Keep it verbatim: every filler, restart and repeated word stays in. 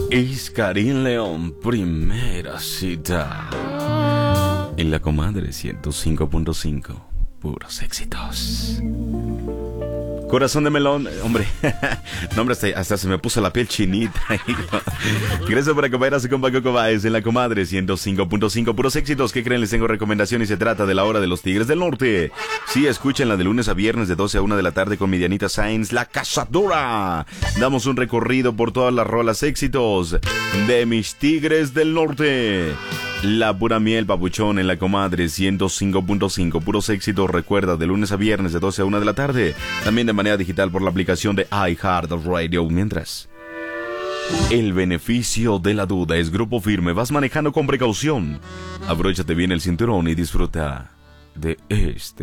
Iscarín León, primera cita. En la comadre ciento cinco punto cinco, puros éxitos. Corazón de melón, hombre, no, hombre, hasta, hasta se me puso la piel chinita. Gracias por acompañarnos con Paco Cobáez en la comadre ciento cinco punto cinco, puros éxitos. ¿Qué creen? Les tengo recomendación y se trata de la hora de los Tigres del Norte. Sí, escúchenla de lunes a viernes de doce a una de la tarde con mi Dianita Sainz, La Cazadora. Damos un recorrido por todas las rolas éxitos de mis Tigres del Norte. La pura miel, papuchón, en la comadre ciento cinco punto cinco, puros éxitos. Recuerda, de lunes a viernes de doce a una de la tarde. También de manera digital por la aplicación de iHeartRadio. Mientras, el beneficio de la duda es Grupo Firme. Vas manejando con precaución. Abróchate bien el cinturón y disfruta de este